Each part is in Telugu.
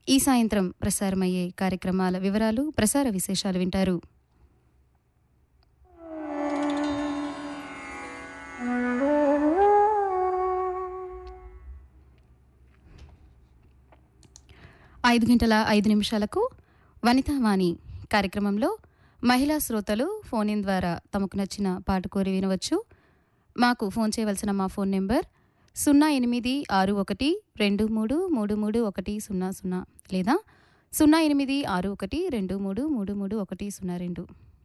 ఈ సాయంత్రం ప్రసారమయ్యే కార్యక్రమాల వివరాలు, ప్రసార విశేషాలు వింటారు. ఐదు గంటల 5 నిమిషాలకు వనితావాణి కార్యక్రమంలో మహిళా శ్రోతలు ఫోన్ ఇన్ ద్వారా తమకు నచ్చిన పాట కోరి వినవచ్చు. మాకు ఫోన్ చేయవలసిన మా ఫోన్ నెంబర్ 086123333100 లేదా 086123333102.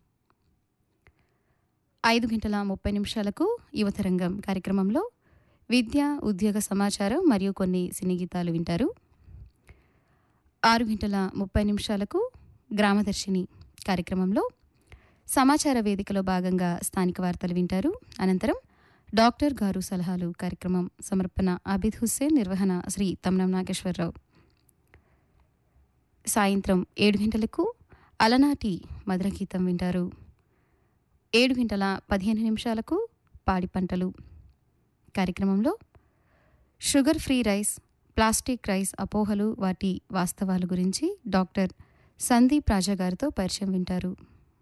5 గంటల 30 నిమిషాలకు యువతరంగం కార్యక్రమంలో విద్య, ఉద్యోగ సమాచారం మరియు కొన్ని సినీ గీతాలు వింటారు. 6 గంటల 30 నిమిషాలకు గ్రామదర్శిని కార్యక్రమంలో సమాచార వేదికలో భాగంగా స్థానిక వార్తలు వింటారు. అనంతరం డాక్టర్ గారు సలహాలు కార్యక్రమం సమర్పణ ఆబిద్ హుస్సేన్, నిర్వహణ శ్రీ తమ్నం నాగేశ్వరరావు. సాయంత్రం 7 గంటలకు అలనాటి మధుర గీతం వింటారు. 7 గంటల 15 నిమిషాలకు పాడి పంటలు కార్యక్రమంలో sugar free rice, plastic rice అపోహలు, వాటి వాస్తవాల గురించి డాక్టర్ సందీప్ రాజా గారితో పరిచయం వింటారు.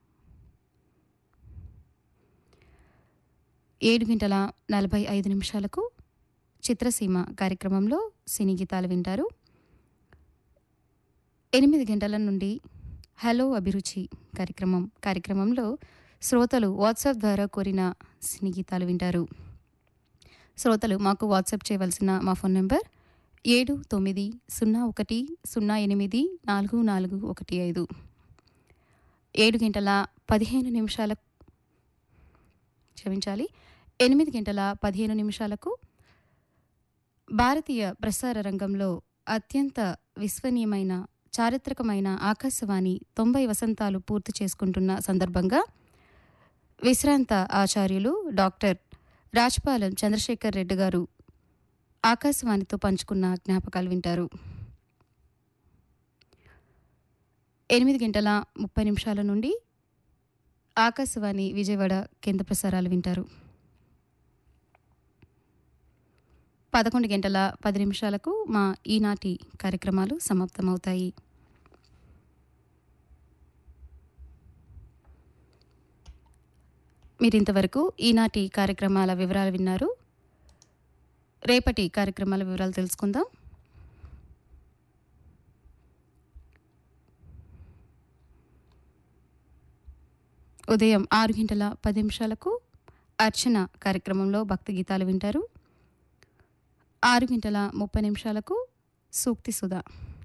7 గంటల 45 నిమిషాలకు చిత్రసీమ కార్యక్రమంలో సినీ గీతాలు వింటారు. 8 గంటల నుండి హలో అభిరుచి కార్యక్రమంలో శ్రోతలు వాట్సాప్ ద్వారా కోరిన సినీ గీతాలు వింటారు. శ్రోతలు మాకు వాట్సాప్ చేయవలసిన మా ఫోన్ నెంబర్ 7901084415. 7 గంటల 15 నిమిషాలకు 8 గంటల 15 నిమిషాలకు భారతీయ ప్రసార రంగంలో అత్యంత విశ్వనీయమైన, చారిత్రకమైన ఆకాశవాణి 90 వసంతాలు పూర్తి చేసుకుంటున్న సందర్భంగా విశ్రాంత ఆచార్యులు డాక్టర్ రాజ్పాలెం చంద్రశేఖర్ రెడ్డి గారు ఆకాశవాణితో పంచుకున్న జ్ఞాపకాలు వింటారు. 8 గంటల 30 నిమిషాల నుండి ఆకాశవాణి విజయవాడ కేంద్ర ప్రసారాలు వింటారు. 11 గంటల 10 నిమిషాలకు మా ఈనాటి కార్యక్రమాలు సమాప్తమవుతాయి. మీరింతవరకు ఈనాటి కార్యక్రమాల వివరాలు విన్నారు. రేపటి కార్యక్రమాల వివరాలు తెలుసుకుందాం. ఉదయం 6 గంటల 10 నిమిషాలకు అర్చన కార్యక్రమంలో భక్తి గీతాలు వింటారు. 6 గంటల 30 నిమిషాలకు సూక్తి సుధా.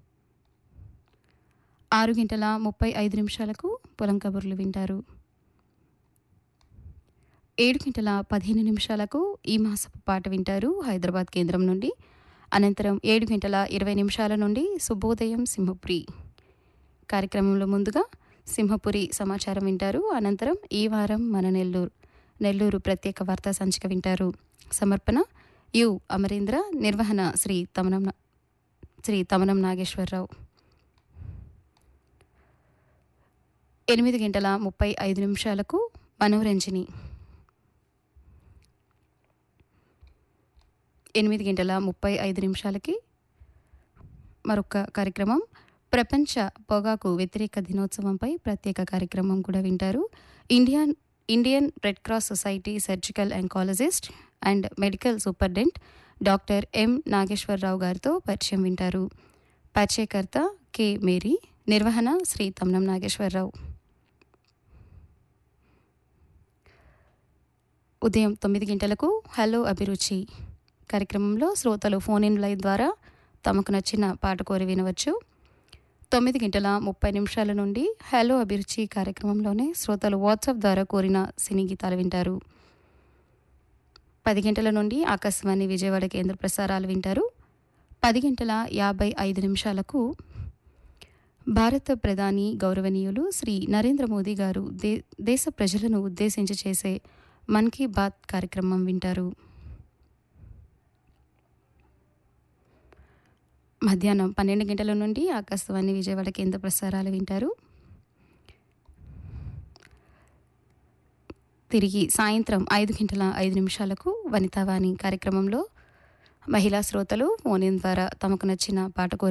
6 గంటల 35 నిమిషాలకు పొలం కబుర్లు వింటారు. 7 గంటల 15 నిమిషాలకు ఈ మాసపు పాట వింటారు హైదరాబాద్ కేంద్రం నుండి. అనంతరం 7 గంటల 20 నిమిషాల నుండి శుభోదయం సింహపురి కార్యక్రమంలో ముందుగా సింహపురి సమాచారం వింటారు. అనంతరం ఈ వారం మన నెల్లూరు ప్రత్యేక వార్తా సంచిక వింటారు. సమర్పణ యు అమరేంద్ర, నిర్వహణ శ్రీ తమనం నాగేశ్వరరావు. 8 గంటల 35 నిమిషాలకు మనోరంజని. 8 గంటల 35 నిమిషాలకి మరొక కార్యక్రమం ప్రపంచ పొగాకు వ్యతిరేక దినోత్సవంపై ప్రత్యేక కార్యక్రమం కూడా వింటారు. Indian red cross society surgical oncologist and medical superintendent doctor M Nageswararao గారితో పరిచయం వింటారు. పరిచయకర్త కె మేరీ, నిర్వహణ శ్రీ తమ్నం నాగేశ్వరరావు. ఉదయం 9 గంటలకు హలో అభిరుచి కార్యక్రమంలో శ్రోతలు ఫోన్ ఇన్ లైవ్ ద్వారా తమకు నచ్చిన పాట కోరి వినవచ్చు. 9 గంటల 30 నిమిషాల నుండి హలో అభిరుచి కార్యక్రమంలోనే శ్రోతలు వాట్సాప్ ద్వారా కోరిన సినీ గీతాలు వింటారు. 10 గంటల నుండి ఆకాశవాణి విజయవాడ కేంద్ర ప్రసారాలు వింటారు. 10 గంటల 55 నిమిషాలకు భారత ప్రధాని గౌరవనీయులు శ్రీ నరేంద్ర మోదీ గారు దేశ ప్రజలను ఉద్దేశించి చేసే మన్ కీ బాత్ కార్యక్రమం వింటారు. మధ్యాహ్నం 12 గంటల నుండి ఆకాశవాణి విజయవాడ కేంద్ర ప్రసారాలు వింటారు. తిరిగి సాయంత్రం 5 గంటల 5 నిమిషాలకు వనితావాణి కార్యక్రమంలో మహిళా శ్రోతలు ఫోన్ ఇన్ ద్వారా తమకు నచ్చిన పాట కోరి